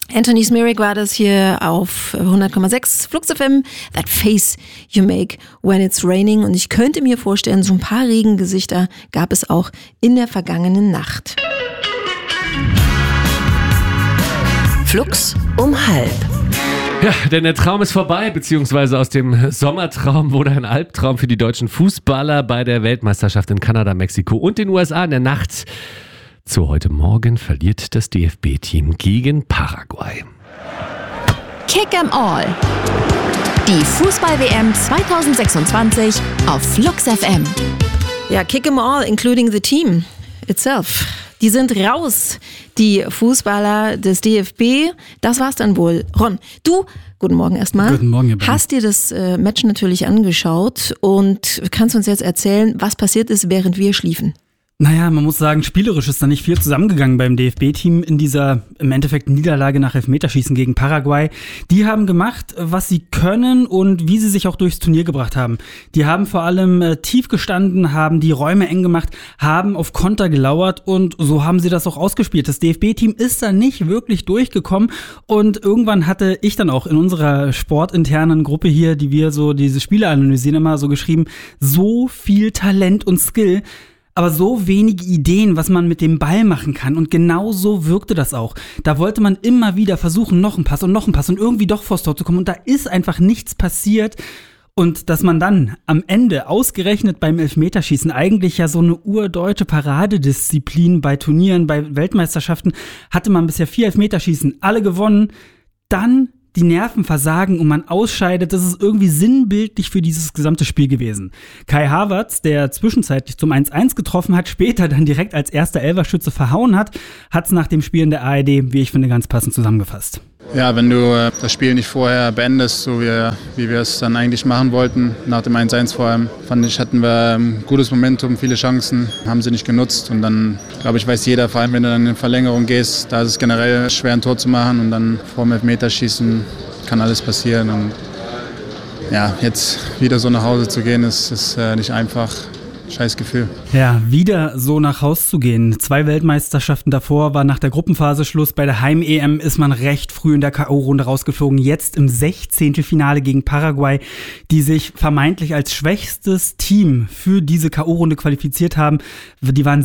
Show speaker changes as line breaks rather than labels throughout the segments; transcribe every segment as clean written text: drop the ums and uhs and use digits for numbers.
Anthony Smirik war das hier auf 100,6 Flux FM. That face you make when it's raining. Und ich könnte mir vorstellen, so ein paar Regengesichter gab es auch in der vergangenen Nacht.
Flux um 12:30.
Ja, denn der Traum ist vorbei, beziehungsweise aus dem Sommertraum wurde ein Albtraum für die deutschen Fußballer bei der Weltmeisterschaft in Kanada, Mexiko und den USA in der Nacht. Zu heute Morgen verliert das DFB-Team gegen Paraguay.
Kick 'em all. Die Fußball-WM 2026 auf Flux FM.
Ja, kick 'em all, including the team itself. Die sind raus, die Fußballer des DFB. Das war's dann wohl. Ron, du, guten Morgen erstmal.
Guten Morgen, Herr
hast dir das Match natürlich angeschaut und kannst uns jetzt erzählen, was passiert ist, während wir schliefen.
Naja, man muss sagen, spielerisch ist da nicht viel zusammengegangen beim DFB-Team in dieser im Endeffekt Niederlage nach Elfmeterschießen gegen Paraguay. Die haben gemacht, was sie können und wie sie sich auch durchs Turnier gebracht haben. Die haben vor allem tief gestanden, haben die Räume eng gemacht, haben auf Konter gelauert und so haben sie das auch ausgespielt. Das DFB-Team ist da nicht wirklich durchgekommen und irgendwann hatte ich dann auch in unserer sportinternen Gruppe hier, die wir so diese Spiele analysieren, immer so geschrieben, so viel Talent und Skill, aber so wenige Ideen, was man mit dem Ball machen kann. Und genau so wirkte das auch. Da wollte man immer wieder versuchen, noch einen Pass und irgendwie doch vors Tor zu kommen. Und da ist einfach nichts passiert. Und dass man dann am Ende, ausgerechnet beim Elfmeterschießen, eigentlich ja so eine urdeutsche Paradedisziplin bei Turnieren, bei Weltmeisterschaften, hatte man bisher 4 Elfmeterschießen, alle gewonnen, dann die Nerven versagen und man ausscheidet, das ist irgendwie sinnbildlich für dieses gesamte Spiel gewesen. Kai Havertz, der zwischenzeitlich zum 1:1 getroffen hat, später dann direkt als erster Elferschütze verhauen hat es nach dem Spiel in der ARD, wie ich finde, ganz passend zusammengefasst.
Ja, wenn du das Spiel nicht vorher beendest, so wie wir es dann eigentlich machen wollten, nach dem 1:1 vor allem, fand ich, hatten wir ein gutes Momentum, viele Chancen, haben sie nicht genutzt und dann, glaube ich, weiß jeder, vor allem wenn du dann in Verlängerung gehst, da ist es generell schwer, ein Tor zu machen und dann vor dem Elfmeterschießen kann alles passieren und ja, jetzt wieder so nach Hause zu gehen, ist nicht einfach. Scheiß Gefühl.
Ja, wieder so nach Haus zu gehen. 2 Weltmeisterschaften davor war nach der Gruppenphase Schluss. Bei der Heim-EM ist man recht früh in der K.O.-Runde rausgeflogen. Jetzt im 16. Finale gegen Paraguay, die sich vermeintlich als schwächstes Team für diese K.O.-Runde qualifiziert haben. Die waren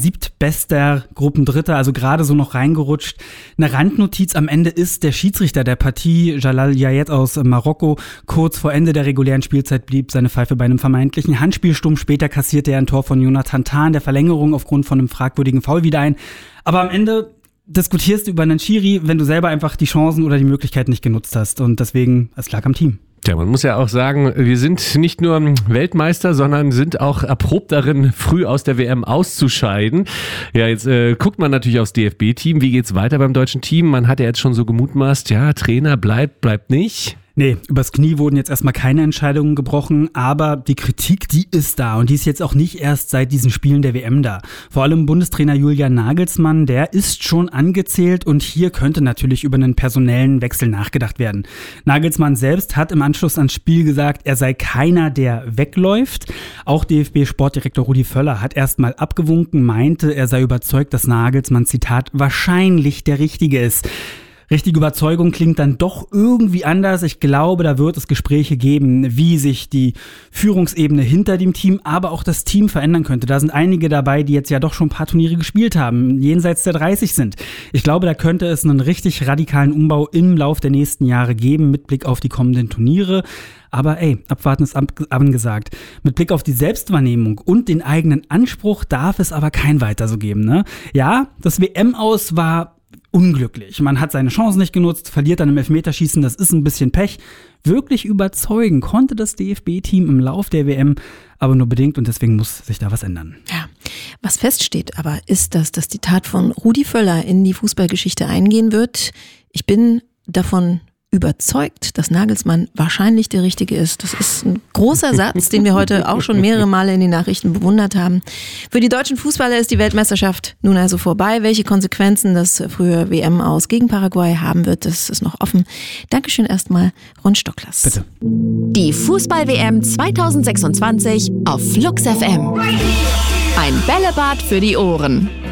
7. Gruppendritter, also gerade so noch reingerutscht. Eine Randnotiz am Ende ist, der Schiedsrichter der Partie, Jalal Yayet aus Marokko, kurz vor Ende der regulären Spielzeit blieb seine Pfeife bei einem vermeintlichen Handspielsturm. Später kassierte er ein Tor von Jonathan Tah in der Verlängerung aufgrund von einem fragwürdigen Foul wieder ein. Aber am Ende diskutierst du über einen Schiri, wenn du selber einfach die Chancen oder die Möglichkeiten nicht genutzt hast. Und deswegen, es lag am Team.
Tja, man muss ja auch sagen, wir sind nicht nur Weltmeister, sondern sind auch erprobt darin, früh aus der WM auszuscheiden. Ja, jetzt guckt man natürlich aufs DFB-Team. Wie geht's weiter beim deutschen Team? Man hat ja jetzt schon so gemutmaßt, ja, Trainer bleibt nicht.
Nee, übers Knie wurden jetzt erstmal keine Entscheidungen gebrochen, aber die Kritik, die ist da und die ist jetzt auch nicht erst seit diesen Spielen der WM da. Vor allem Bundestrainer Julian Nagelsmann, der ist schon angezählt und hier könnte natürlich über einen personellen Wechsel nachgedacht werden. Nagelsmann selbst hat im Anschluss ans Spiel gesagt, er sei keiner, der wegläuft. Auch DFB-Sportdirektor Rudi Völler hat erstmal abgewunken, meinte, er sei überzeugt, dass Nagelsmann, Zitat, wahrscheinlich der Richtige ist. Richtige Überzeugung klingt dann doch irgendwie anders. Ich glaube, da wird es Gespräche geben, wie sich die Führungsebene hinter dem Team, aber auch das Team verändern könnte. Da sind einige dabei, die jetzt ja doch schon ein paar Turniere gespielt haben, jenseits der 30 sind. Ich glaube, da könnte es einen richtig radikalen Umbau im Lauf der nächsten Jahre geben, mit Blick auf die kommenden Turniere. Aber abwarten ist angesagt. Mit Blick auf die Selbstwahrnehmung und den eigenen Anspruch darf es aber kein Weiter so geben, ne? Ja, das WM-Aus war unglücklich. Man hat seine Chancen nicht genutzt, verliert dann im Elfmeterschießen, das ist ein bisschen Pech. Wirklich überzeugen konnte das DFB-Team im Lauf der WM, aber nur bedingt und deswegen muss sich da was ändern.
Ja, was feststeht aber ist, dass die Tat von Rudi Völler in die Fußballgeschichte eingehen wird. Ich bin davon überzeugt, dass Nagelsmann wahrscheinlich der Richtige ist. Das ist ein großer Satz, den wir heute auch schon mehrere Male in den Nachrichten bewundert haben. Für die deutschen Fußballer ist die Weltmeisterschaft nun also vorbei. Welche Konsequenzen das frühe WM-Aus gegen Paraguay haben wird, das ist noch offen. Dankeschön erstmal, Ron Stocklers.
Bitte.
Die Fußball-WM 2026 auf Flux FM. Ein Bällebad für die Ohren.